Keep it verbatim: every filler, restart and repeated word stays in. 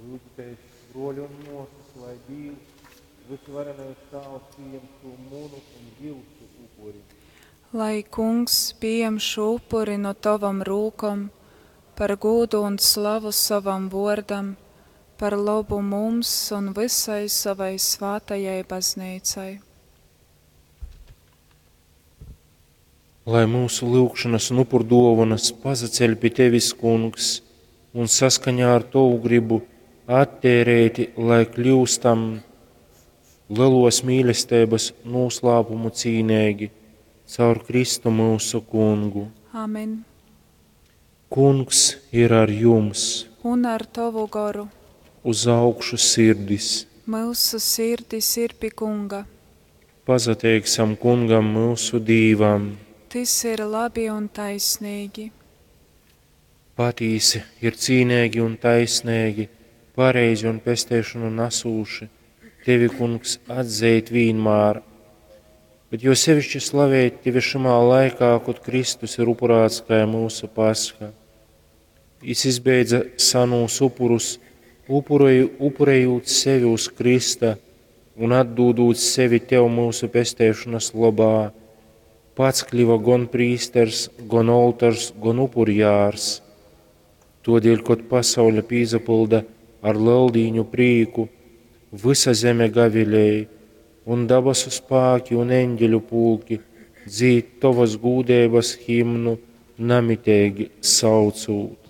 Lūdzu, teiks, broļi un mosas, lai Dievs, visvarenais Tēvs, pieņem šo munu un jūsu upuri. Lai Kungs pieņem šo upuri no tavam rūkam, par godu un slavu savam vārdam, par labu mums un visai savai svētajai baznīcai. Lai mūsu lūgšanas un upurdāvanas pazaceļ pie tevis, Kungs, un saskaņā ar tavu gribu attērēti, lai kļūstam lielos mīlestības noslēpumu cīnīgi caur Kristu mūsu Kungu. Amen. Kungs ir ar jums, Un ar tavu garu uz augšu sirdis. mūsu sirdis ir pie Kunga. Pazateiksim Kungam mūsu dīvam. Tas ir labi un taisnīgi. Patīsi ir cīnīgi un taisnīgi, pareizi un pestēšanu nesūši, tevi, Kungs, atzīt vienmēr, bet jo sevišķi slavēt tevi šamā laikā, kad Kristus ir upurāts kā mūsu paska. Viņš izbeidza sanūs upurus, upurēju, upurējot sevi uz Krista un atdūdot sevi tev mūsu pestēšanas labā. Pats kļuva gan prīsters, gan oltars, gan upurjārs. Todēļ, kad pasaule pīzapilda ar leldīņu prīku, visa zeme gavilēja, un dabasu spāki un eņģeļu pulki dzīt tavas gūdēbas himnu namitēgi saucūt.